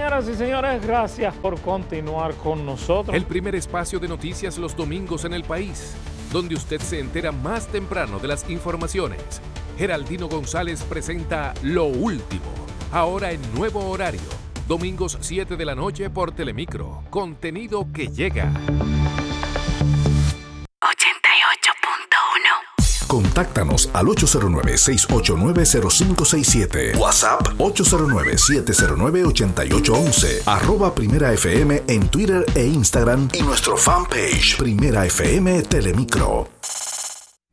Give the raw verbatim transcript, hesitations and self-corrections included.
Señoras y señores, gracias por continuar con nosotros. El primer espacio de noticias los domingos en el país, donde usted se entera más temprano de las informaciones. Geraldino González presenta Lo Último, ahora en nuevo horario, domingos siete de la noche por Telemicro. Contenido que llega. ochenta y ocho punto uno. Contáctanos al ocho cero nueve, seis ocho nueve, cero cinco seis siete. WhatsApp ocho cero nueve, siete cero nueve, ocho ocho uno uno. Arroba Primera F M en Twitter e Instagram y nuestro fanpage Primera F M Telemicro.